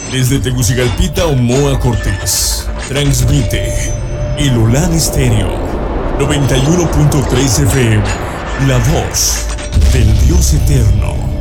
Desde Tegucigalpita, Omoa Cortés, transmite Ilolan Estéreo 91.3 FM, la voz del Dios eterno.